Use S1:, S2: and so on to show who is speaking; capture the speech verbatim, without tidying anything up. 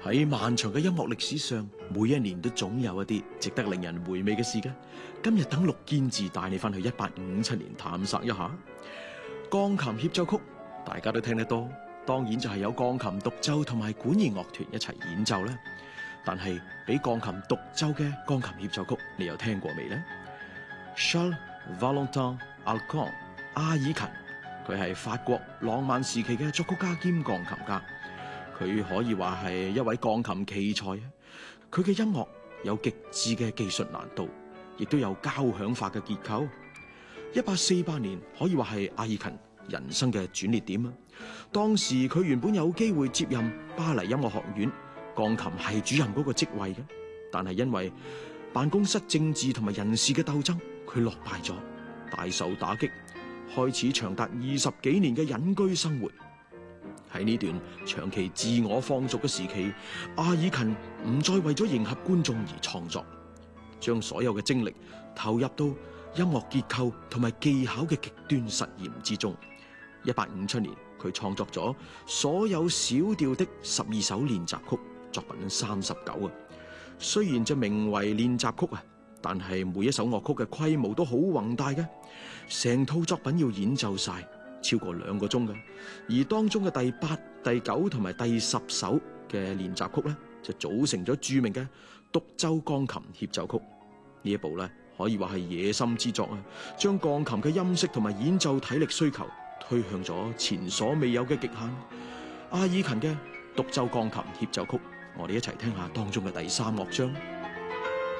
S1: 喺漫長嘅音樂歷史上，每一年都總有一啲值得令人回味嘅事嘅。今日等陸堅志帶你翻去一八五七年探索一下鋼琴協奏曲，大家都聽得多，當然就係有鋼琴獨奏同埋管弦樂團一齊演奏啦。但係俾鋼琴獨奏嘅鋼琴協奏曲，你有聽過未呢？ Charles Valentin Alkan 阿爾勤，佢係法國浪漫時期嘅作曲家兼鋼琴家。佢可以話係一位鋼琴奇才啊！佢嘅音樂有極致嘅技術難度，亦都有交響化嘅結構。一八四八年可以話係阿爾勤人生嘅轉捩點啊！當時佢原本有機會接任巴黎音樂學院鋼琴系主任嗰個職位嘅，但係因為辦公室政治同埋人事嘅鬥爭，佢落敗咗，大受打擊，開始長達二十幾年嘅隱居生活。喺呢段長期自我放逐嘅時期，阿爾勤唔再為咗迎合觀眾而創作，將所有嘅精力投入到音樂結構同埋技巧嘅極端實驗之中。一八五七年，佢創作咗所有小調的十二首練習曲，作品三十九啊。雖然就名為練習曲啊，但係每一首樂曲嘅規模都好宏大嘅，成套作品要演奏晒超過兩個鐘嘅，而當中嘅第八、第九同埋第十首嘅練習曲咧，就組成咗著名嘅獨奏鋼琴協奏曲。呢一部咧可以話係野心之作啊，將鋼琴嘅音色同埋演奏體力需求推向咗前所未有嘅極限。阿爾勤嘅獨奏鋼琴協奏曲，我哋一齊聽下當中嘅第三樂章。